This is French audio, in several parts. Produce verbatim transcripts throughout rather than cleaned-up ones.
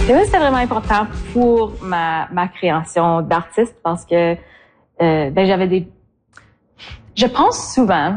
Témins, c'était vraiment important pour ma, ma création d'artiste parce que euh, ben j'avais des... Je pense souvent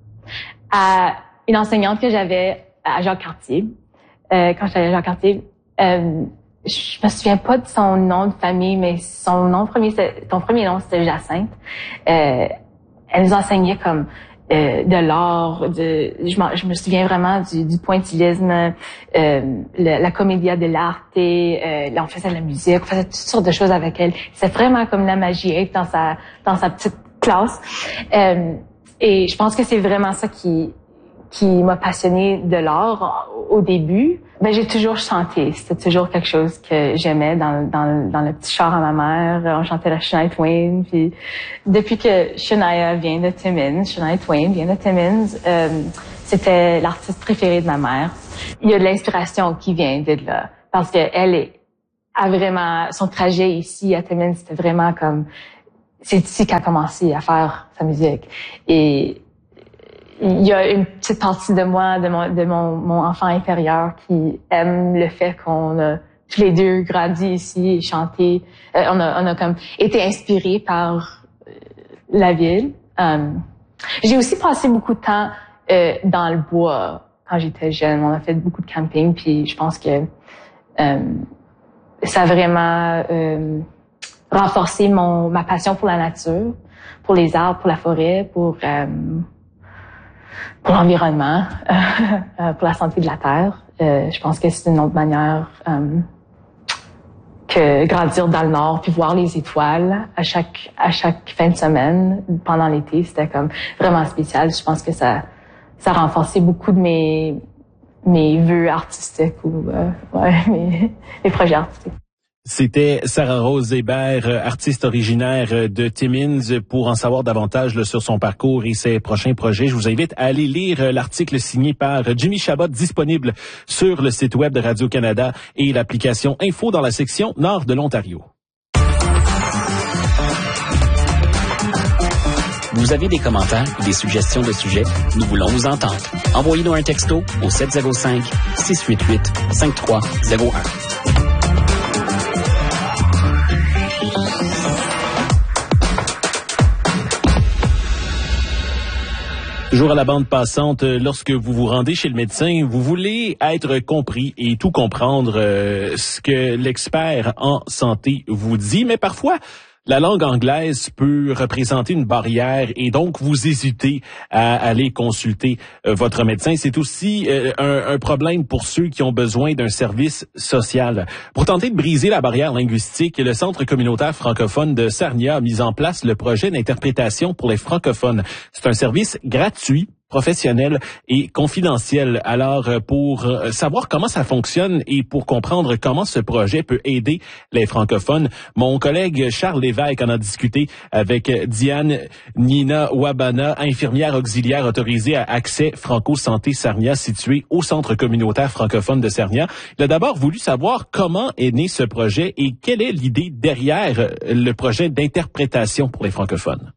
à une enseignante que j'avais à Jacques-Cartier. Euh, quand j'étais à Jacques-Cartier, euh, je me souviens pas de son nom de famille, mais son nom premier, son premier nom, c'était Jacinthe. Euh, elle nous enseignait comme euh, de l'art, de, je, je me souviens vraiment du, du pointillisme, euh, le, la commedia dell'arte, euh, là on faisait de la musique, on faisait toutes sortes de choses avec elle. C'était vraiment comme la magie dans sa dans sa petite classe. Euh, et je pense que c'est vraiment ça qui qui m'a passionnée de l'art au début. Ben j'ai toujours chanté, c'était toujours quelque chose que j'aimais dans dans dans le petit char à ma mère. On chantait la Shania Twain. Puis depuis que Shania vient de Timmins, Shania Twain vient de Timmins, euh, c'était l'artiste préféré de ma mère. Il y a de l'inspiration qui vient de là parce que elle est a vraiment son trajet ici à Timmins, c'était vraiment comme c'est ici qu'elle a commencé à faire sa musique. Et il y a une petite partie de moi, de mon, de mon, mon enfant intérieur qui aime le fait qu'on a tous les deux grandi ici et chanté. Euh, on a, on a comme été inspirés par euh, la ville. Euh, j'ai aussi passé beaucoup de temps euh, dans le bois quand j'étais jeune. On a fait beaucoup de camping, puis je pense que euh, ça a vraiment euh, renforcé mon ma passion pour la nature, pour les arbres, pour la forêt, pour euh, pour l'environnement, euh, pour la santé de la terre. Euh, je pense que c'est une autre manière euh, que grandir dans le Nord puis voir les étoiles à chaque à chaque fin de semaine pendant l'été, c'était comme vraiment spécial. Je pense que ça ça a renforcé beaucoup de mes mes vœux artistiques ou euh, ouais, mes, mes projets artistiques. C'était Sarah-Rose Hébert, artiste originaire de Timmins. Pour en savoir davantage sur son parcours et ses prochains projets, je vous invite à aller lire l'article signé par Jimmy Chabot, disponible sur le site web de Radio-Canada et l'application Info dans la section Nord de l'Ontario. Vous avez des commentaires ou des suggestions de sujets? Nous voulons vous entendre. Envoyez-nous un texto au sept zéro cinq, six huit huit, cinq trois zéro un. Toujours à la bande passante, lorsque vous vous rendez chez le médecin, vous voulez être compris et tout comprendre euh, ce que l'expert en santé vous dit, mais parfois, la langue anglaise peut représenter une barrière et donc vous hésitez à aller consulter euh, votre médecin. C'est aussi euh, un, un problème pour ceux qui ont besoin d'un service social. Pour tenter de briser la barrière linguistique, le Centre communautaire francophone de Sarnia a mis en place le projet d'interprétation pour les francophones. C'est un service gratuit, professionnel et confidentiel. Alors, pour savoir comment ça fonctionne et pour comprendre comment ce projet peut aider les francophones, mon collègue Charles Lévesque en a discuté avec Diane Nina Wabana, infirmière auxiliaire autorisée à Accès Franco-Santé Sarnia, située au Centre communautaire francophone de Sarnia. Il a d'abord voulu savoir comment est né ce projet et quelle est l'idée derrière le projet d'interprétation pour les francophones.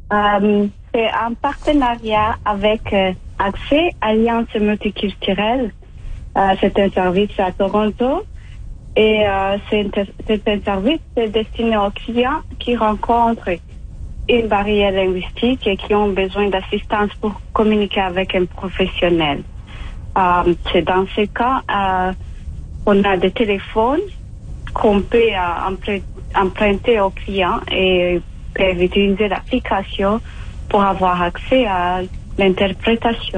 Um, c'est un partenariat avec euh, Accès Alliance multiculturelle. Euh, c'est un service à Toronto et euh, c'est, c'est un service destiné aux clients qui rencontrent une barrière linguistique et qui ont besoin d'assistance pour communiquer avec un professionnel. Euh, c'est dans ce cas, euh, on a des téléphones qu'on peut euh, emprunter aux clients et peuvent utiliser l'application pour avoir accès à l'interprétation.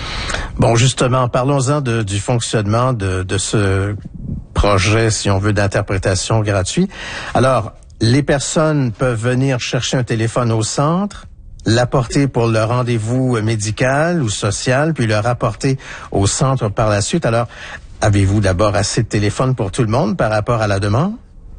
Bon, justement, parlons-en de, du fonctionnement de, de ce projet, si on veut, d'interprétation gratuit. Alors, les personnes peuvent venir chercher un téléphone au centre, l'apporter pour le rendez-vous médical ou social, puis le rapporter au centre par la suite. Alors, avez-vous d'abord assez de téléphones pour tout le monde par rapport à la demande?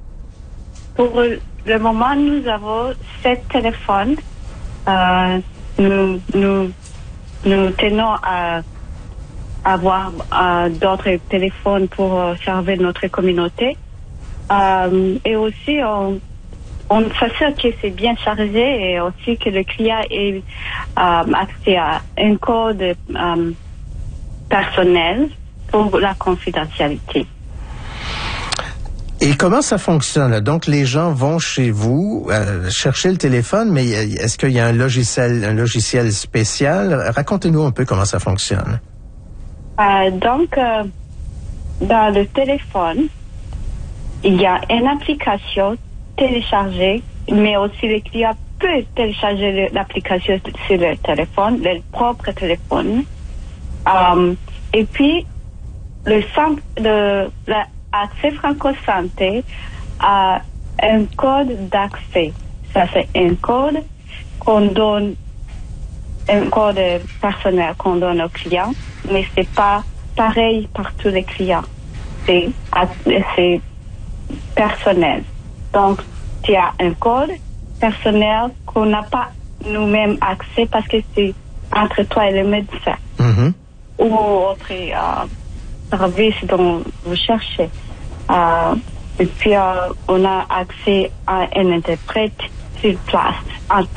Pour le moment, nous avons sept téléphones. Euh, nous, nous, nous tenons à avoir euh, d'autres téléphones pour euh, servir notre communauté. Euh, et aussi, on, on s'assure que c'est bien chargé et aussi que le client ait euh, accès à un code euh, personnel pour la confidentialité. Et comment ça fonctionne, là? Donc, les gens vont chez vous euh, chercher le téléphone, mais est-ce qu'il y a un logiciel, un logiciel spécial? Racontez-nous un peu comment ça fonctionne. Euh, donc, euh, dans le téléphone, il y a une application téléchargée, mais aussi le client peut télécharger l'application sur le téléphone, le propre téléphone. Um, et puis, le centre de l'accès Franco-Santé a un code d'accès. Ça, c'est un code qu'on donne, un code personnel qu'on donne aux clients, mais c'est pas pareil pour tous les clients. C'est, c'est personnel. Donc, il y a un code personnel qu'on n'a pas nous-mêmes accès parce que c'est entre toi et le médecin. Mm-hmm. Ou autre euh, service dont vous cherchez. Euh, et puis, euh, on a accès à un interprète sur place en